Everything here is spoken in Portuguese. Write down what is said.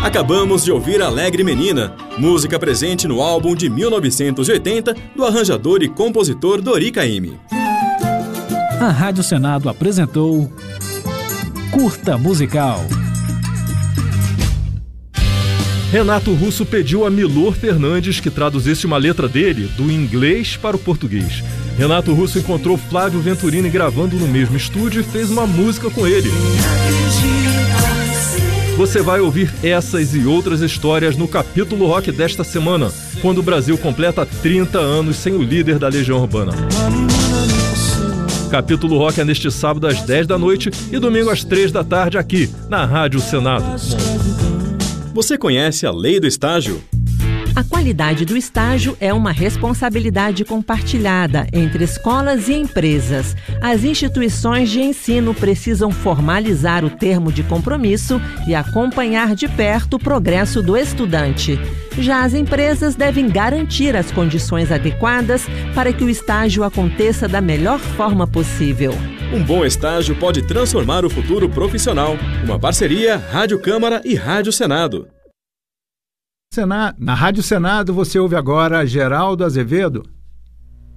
Acabamos de ouvir Alegre Menina, música presente no álbum de 1980 do arranjador e compositor Dori Caymmi. A Rádio Senado apresentou Curta Musical. Renato Russo pediu a Milor Fernandes que traduzisse uma letra dele do inglês para o português. Renato Russo encontrou Flávio Venturini gravando no mesmo estúdio e fez uma música com ele. Você vai ouvir essas e outras histórias no Capítulo Rock desta semana, quando o Brasil completa 30 anos sem o líder da Legião Urbana. Capítulo Rock é neste sábado às 10 da noite e domingo às 3 da tarde aqui, na Rádio Senado. Você conhece a Lei do Estágio? A qualidade do estágio é uma responsabilidade compartilhada entre escolas e empresas. As instituições de ensino precisam formalizar o termo de compromisso e acompanhar de perto o progresso do estudante. Já as empresas devem garantir as condições adequadas para que o estágio aconteça da melhor forma possível. Um bom estágio pode transformar o futuro profissional. Uma parceria Rádio Câmara e Rádio Senado. Na Rádio Senado você ouve agora Geraldo Azevedo.